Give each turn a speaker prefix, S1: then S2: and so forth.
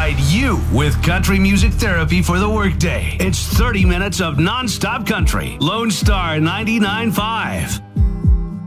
S1: provide you with country music therapy for the workday. It's 30 minutes of nonstop country. Lone Star 99.5.